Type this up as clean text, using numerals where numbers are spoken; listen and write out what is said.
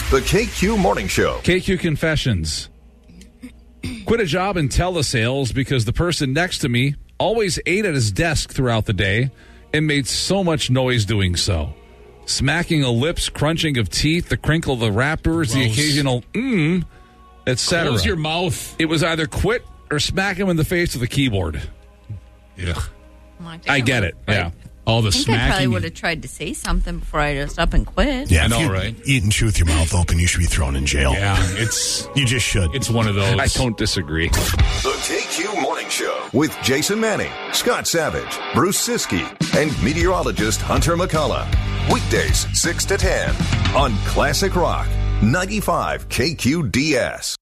The KQ Morning Show. KQ Confessions. Quit a job in telesales because the person next to me always ate at his desk throughout the day and made so much noise doing so. Smacking of lips, crunching of teeth, the crinkle of the wrappers, the occasional etc. Close your mouth. It was either quit or smack him in the face with a keyboard. Yeah. I get it. Yeah. All the I think smacking. I probably would have tried to say something before I just up and quit. Yeah, I if know, you right? Eat and chew with your mouth open, you should be thrown in jail. Yeah, it's You just should. it's one of those. I don't disagree. The KQ Morning Show with Jason Manning, Scott Savage, Bruce Siskey, and meteorologist Hunter McCullough. Weekdays 6 to 10 on Classic Rock 95 KQDS.